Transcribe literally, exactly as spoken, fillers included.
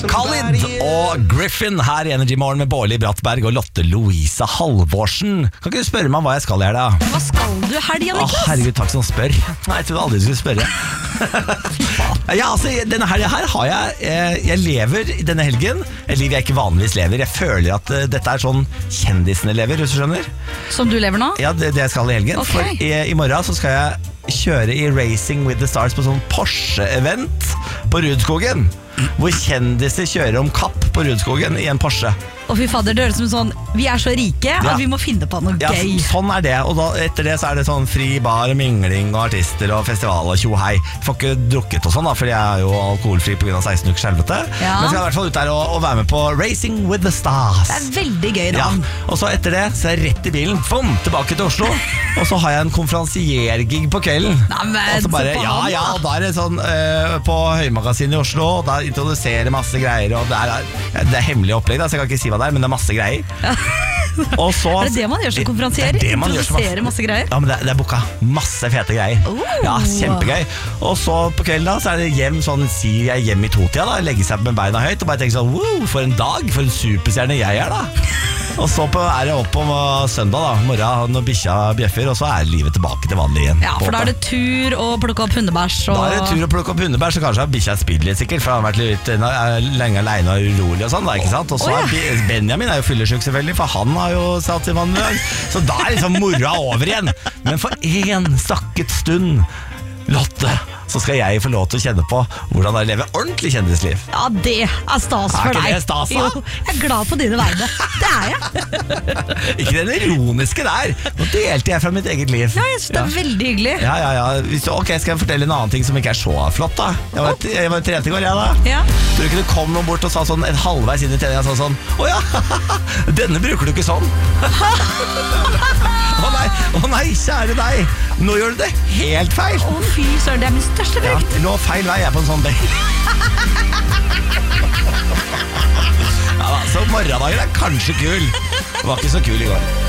Khalid og Griffin her i Energy Morgen med Bårli Brattberg og Lotte Louise Halvorsen. Kan ikke du spørre meg hva jeg skal i helga? Hva skal du helga, Niklas? Åh, herregud, takk som spør. Nei, jeg trodde aldri du skulle spørre. Ja, altså, denne helga her har jeg eh, Jeg lever denne helgen et liv jeg ikke vanligvis lever. Jeg føler at uh, dette er sånn kjendisene lever, hvis du skjønner. Som du lever nå? Ja, det, det jeg skal i helgen. Ok. For i, i morgen så skal jeg kjøre i Racing with the Stars på sånn Porsche-event på Rudskogen. Hvor kjendiser kjører om kapp på Rudskogen i en Porsche. Og fy fader, det høres som sånn vi er så rike Ja. at vi må finne på noe Ja, gøy. sånn er det. Og da, etter det så er det sånn fri bar og mingling og artister og festival og tjo hei. Får ikke drukket og sånn da, for jeg er jo alkoholfri på grunn av seksten ukers helvete. Ja. Men skal i hvert fall ut der og, og være med på Racing with the Stars. Det er veldig gøy Ja, navn. og så etter det så er jeg rett i bilen, Fum, tilbake til Oslo. Og så har jeg en konferansiergig på kvelden. Nei, men, og så bare, så på ja, han, ja, da. og da er det sånn øh, på Høymagasinet i Oslo. Og da introduserer masse greier. Og det er, det er hemmelig opplegg, da, så jeg kan ikke si hva det er, men det er masse greier. Og så, Er det det man gjør som konferansier? Det er det man gjør som Introduserer masse greier? Ja, men det, det er boka masse fete greier. Oh. Ja, kjempegøy. Og så på kvelden da, så er det hjem sånn, sier jeg hjem i totida da, legge seg med beina høyt og bare tenke sånn, wow, for en dag, for en superstjerne jeg er da. Og så på, er det opp om uh, søndag da, morgen når bikkja bjeffer, og så er livet tilbake til vanlig igjen. Ja, for da er det tur å plukke opp hundebæsj og... Da er det tur å plukke opp hundebær, så kanskje har bikkja spilt litt sikkert, for han har vært litt uh, lenge alene og urolig og sånn, da, ikke sant? Og så Oh, ja. er Bi- Benjamin er jo fyllesyk selvfølgelig, for han har jo satt i vann med dag. Så da er liksom moroa over igjen. Men for en stakket stund, Lotte, så skal jeg få lov til å kjenne på hvordan det er å leve ordentlig kjendisliv. Ja, det er stas Er for ikke deg. det stas, da? Jo, jeg er glad på dine vegne. Det er jeg. Ikke den ironiske der. Nå delte jeg fra mitt eget liv. Ja, jeg synes det er veldig hyggelig. Ja, ja, ja. Hvis du, ok, skal jeg fortelle en annen ting som ikke er så flott da? Jeg var, jeg var trent i går, jeg da. Ja. Tror du ikke det kom noen bort og sa sånn en halvveis inn i treningen, sa sånn, å ja, denne bruker du ikke sånn. Å nei, å nei, kjære deg. Nå gjør du det helt feil. Å fy søren, det er min største Ja, frykt. lå feil vei jeg på en sånn dag. Ja da, så morgendager er kanskje kul. Det var ikke så kul i går.